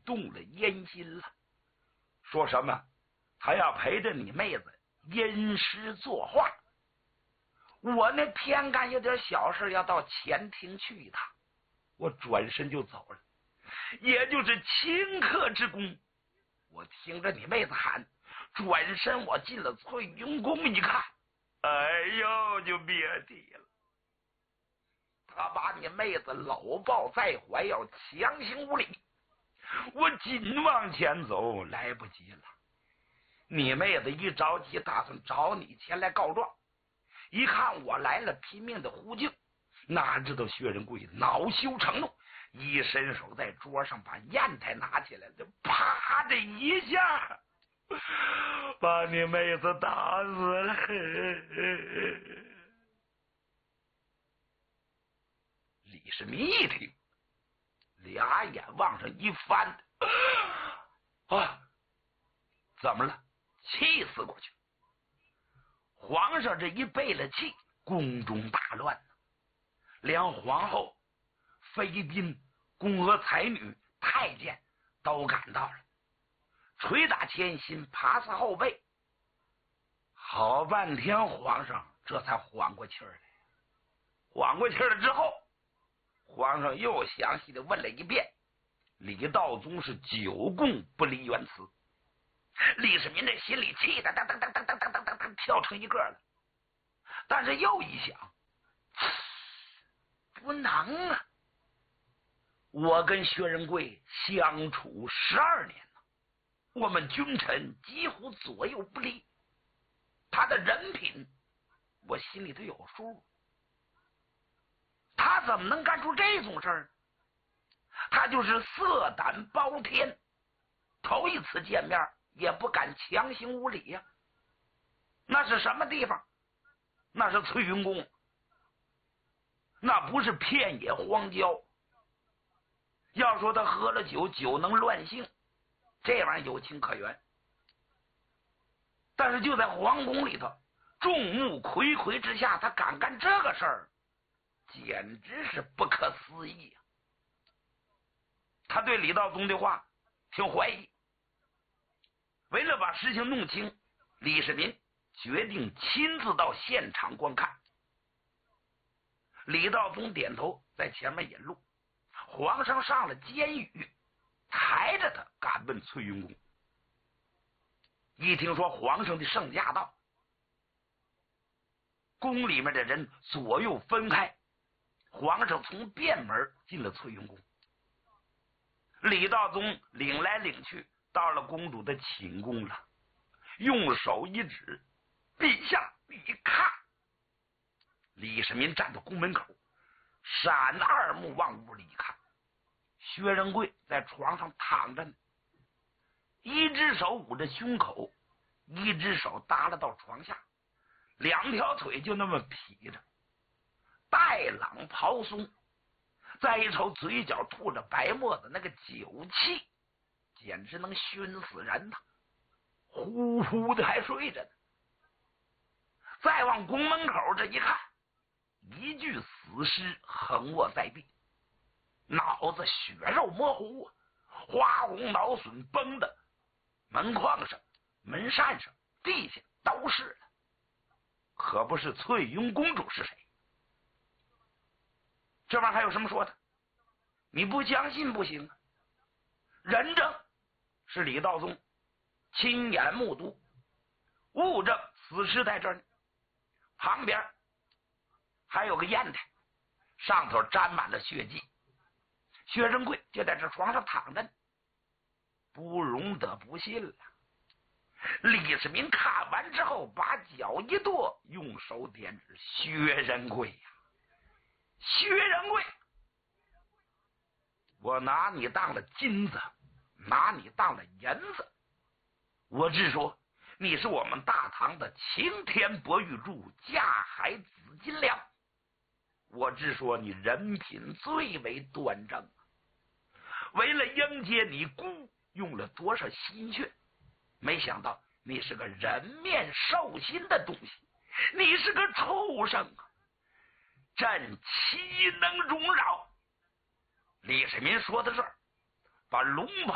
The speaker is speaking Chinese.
动了烟心了，说什么他要陪着你妹子吟诗作画。我那偏干有点小事要到前厅去一趟，我转身就走了，也就是顷刻之功，我听着你妹子喊，转身我进了翠云宫一看，哎呦就别提了，他把你妹子搂抱在怀，要强行无礼。我紧往前走，来不及了。你妹子一着急，打算找你前来告状，一看我来了，拼命的呼救，哪知道薛仁贵恼羞成怒，一伸手在桌上把砚台拿起来，就啪的一下把你妹子打死了。李世民一听，俩眼往上一翻，啊，怎么了？气死过去！皇上这一背了气，宫中大乱了，连皇后、妃嫔、宫娥才女、太监都赶到了，捶打前心，爬死后背。好半天，皇上这才缓过气儿来。缓过气儿了之后，皇上又详细的问了一遍，李道宗是久供不离原词。李世民这心里气的噔噔噔噔噔噔噔噔噔跳成一个了，但是又一想，不能啊！我跟薛仁贵相处12年了，我们君臣几乎左右不离，他的人品我心里头有数，他怎么能干出这种事儿？他就是色胆包天，头一次见面也不敢强行无礼呀。那是什么地方？那是翠云宫，那不是片野荒郊。要说他喝了酒，酒能乱性，这玩意儿有情可原。但是就在皇宫里头，众目睽睽之下，他敢干这个事儿，简直是不可思议啊！他对李道宗的话挺怀疑。为了把事情弄清，李世民决定亲自到现场观看。李道宗点头，在前面引路。皇上上了监狱，抬着他赶奔翠云宫。一听说皇上的圣驾到，宫里面的人左右分开，皇上从便门进了翠云宫。李道宗领来领去，到了公主的寝宫了，用手一指，陛下你看。李世民站在宫门口，闪二目往屋里一看，薛仁贵在床上躺着呢，一只手捂着胸口，一只手搭了到床下，两条腿就那么劈着，带朗袍松，再一瞅嘴角吐着白沫子，那个酒气简直能熏死人呐，呼呼的还睡着呢。再往宫门口这一看，一具死尸横卧在地，脑子血肉模糊啊，花红脑损崩的门框上、门扇上、地下都是了，可不是翠云公主是谁？这玩意儿还有什么说的？你不相信不行啊！人证是李道宗亲眼目睹，物证死尸在这儿呢，旁边还有个砚台，上头沾满了血迹，薛仁贵就在这床上躺着呢，不容得不信了。李世民看完之后，把脚一跺，用手点指：薛仁贵呀，薛仁贵，我拿你当了金子，拿你当了银子，我只说你是我们大唐的擎天博玉柱，架海紫金梁，我只说你人品最为端正，为了迎接你姑用了多少心血，没想到你是个人面兽心的东西，你是个畜生啊！朕岂能容饶？李世民说到这儿，把龙袍